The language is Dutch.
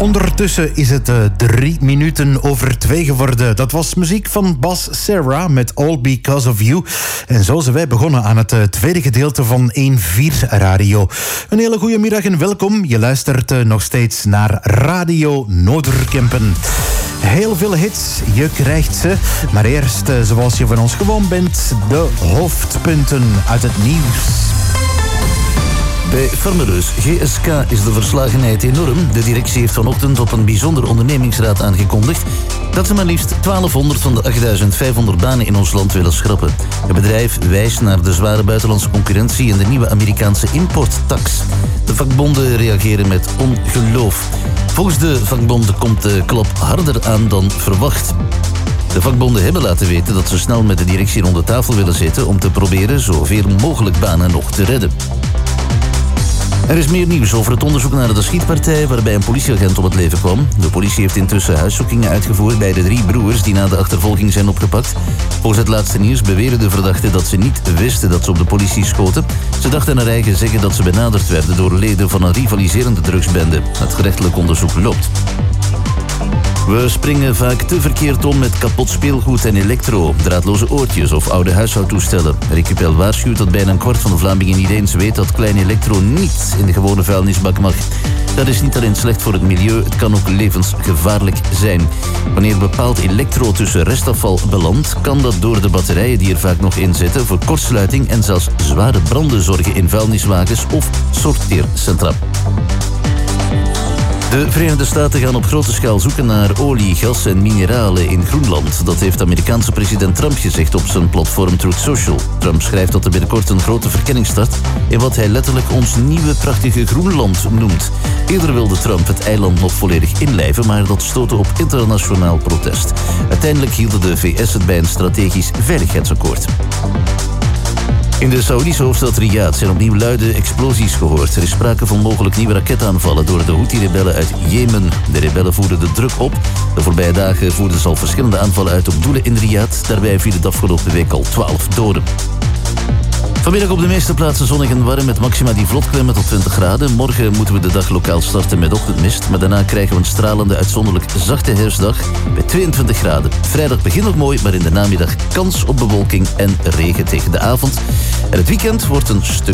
Ondertussen is het 3 minuten over 2 geworden. Dat was muziek van Bas Serra met All Because of You. En zo zijn wij begonnen aan het tweede gedeelte van 1-4 Radio. Een hele goede middag en welkom. Je luistert nog steeds naar Radio Noorderkempen. Heel veel hits, je krijgt ze. Maar eerst, zoals je van ons gewoon bent, de hoofdpunten uit het nieuws. Bij Farmereus GSK is de verslagenheid enorm. De directie heeft vanochtend op een bijzonder ondernemingsraad aangekondigd dat ze maar liefst 1200 van de 8500 banen in ons land willen schrappen. Het bedrijf wijst naar de zware buitenlandse concurrentie en de nieuwe Amerikaanse importtax. De vakbonden reageren met ongeloof. Volgens de vakbonden komt de klap harder aan dan verwacht. De vakbonden hebben laten weten dat ze snel met de directie rond de tafel willen zitten om te proberen zoveel mogelijk banen nog te redden. Er is meer nieuws over het onderzoek naar de schietpartij waarbij een politieagent om het leven kwam. De politie heeft intussen huiszoekingen uitgevoerd bij de 3 broers die na de achtervolging zijn opgepakt. Volgens het laatste nieuws beweren de verdachten dat ze niet wisten dat ze op de politie schoten. Ze dachten naar eigen zeggen dat ze benaderd werden door leden van een rivaliserende drugsbende. Het gerechtelijk onderzoek loopt. We springen vaak te verkeerd om met kapot speelgoed en elektro, draadloze oortjes of oude huishoudtoestellen. Recupel waarschuwt dat bijna een kwart van de Vlamingen niet eens weet dat klein elektro niet in de gewone vuilnisbak mag. Dat is niet alleen slecht voor het milieu, het kan ook levensgevaarlijk zijn. Wanneer bepaald elektro tussen restafval belandt, kan dat door de batterijen die er vaak nog in zitten voor kortsluiting en zelfs zware branden zorgen in vuilniswagens of sorteercentra. De Verenigde Staten gaan op grote schaal zoeken naar olie, gas en mineralen in Groenland. Dat heeft Amerikaanse president Trump gezegd op zijn platform Truth Social. Trump schrijft dat er binnenkort een grote verkenning start in wat hij letterlijk ons nieuwe prachtige Groenland noemt. Eerder wilde Trump het eiland nog volledig inlijven, maar dat stootte op internationaal protest. Uiteindelijk hielden de VS het bij een strategisch veiligheidsakkoord. In de Saoedische hoofdstad Riyadh zijn opnieuw luide explosies gehoord. Er is sprake van mogelijk nieuwe raketaanvallen door de Houthi-rebellen uit Jemen. De rebellen voerden de druk op. De voorbije dagen voerden ze al verschillende aanvallen uit op doelen in Riyadh. Daarbij vielen de afgelopen week al 12 doden. Vanmiddag op de meeste plaatsen zonnig en warm met maxima die vlot klimmen tot 20 graden. Morgen moeten we de dag lokaal starten met ochtendmist. Maar daarna krijgen we een stralende, uitzonderlijk zachte herfstdag bij 22 graden. Vrijdag begint nog mooi, maar in de namiddag kans op bewolking en regen tegen de avond. En het weekend wordt een stuk